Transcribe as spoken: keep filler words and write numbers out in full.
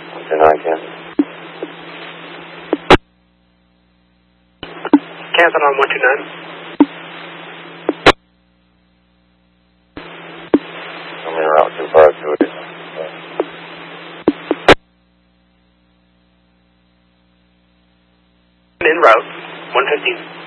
one two nine, cancel. Cancel on one two nine. I'm in route two five two eight. En route, one fifteen.